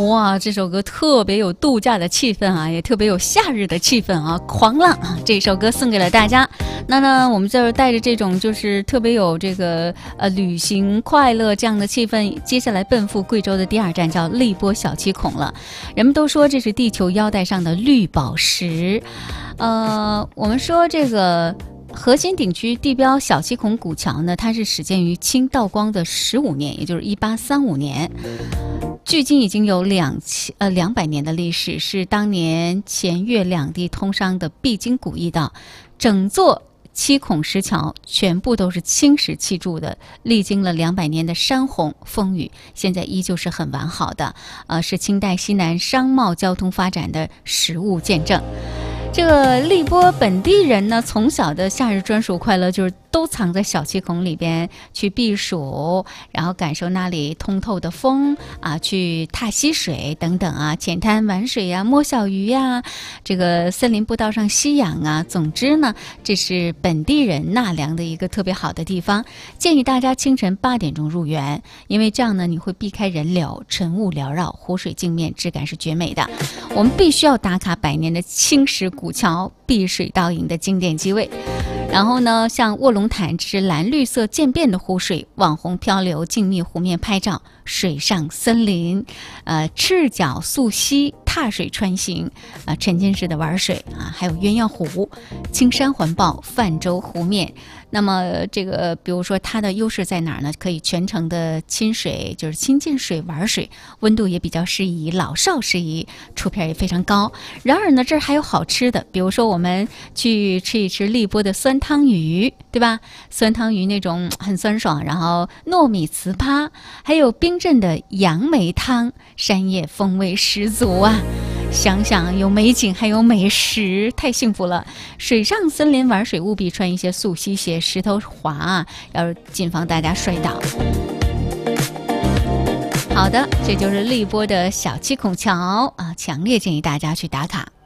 哇，这首歌特别有度假的气氛啊，也特别有夏日的气氛啊，狂浪啊！这首歌送给了大家。那呢，我们就是带着这种就是特别有这个旅行快乐这样的气氛，接下来奔赴贵州的第二站叫荔波小七孔了。人们都说这是地球腰带上的绿宝石。我们说这个核心顶区地标小七孔古桥呢，它是始建于清道光的15年，也就是1835年。距今已经有200年的历史，是当年黔粤两地通商的必经古驿道。整座七孔石桥全部都是青石砌筑的，历经了200年的山洪风雨，现在依旧是很完好的。是清代西南商贸交通发展的实物见证。这个荔波本地人呢，从小的夏日专属快乐就是都藏在小七孔里边去避暑，然后感受那里通透的风啊，去踏溪水等等啊，浅滩玩水啊，摸小鱼啊，这个森林步道上吸氧啊。总之呢，这是本地人纳凉的一个特别好的地方。建议大家清晨8点钟入园，因为这样呢，你会避开人流，晨雾缭绕，湖水镜面，质感是绝美的。我们必须要打卡100年的青石古桥碧水倒影的经典机位。然后呢，像卧龙潭之蓝绿色渐变的湖水，网红漂流，静谧湖面拍照，水上森林，赤脚溯溪，踏水穿行，沉浸式的玩水啊，还有鸳鸯湖，青山环抱，泛舟湖面。那么这个比如说它的优势在哪儿呢？可以全程的亲水，就是亲近水玩水，温度也比较适宜，老少适宜，出片也非常高。然而呢，这儿还有好吃的，比如说我们去吃一吃荔波的酸汤鱼，对吧？酸汤鱼那种很酸爽，然后糯米糍粑，还有冰镇的杨梅汤，山野风味十足啊！想想有美景还有美食，太幸福了。水上森林玩水务必穿一些速吸鞋，石头滑啊，要谨防大家摔倒。好的，这就是荔波的小七孔桥啊，强烈建议大家去打卡。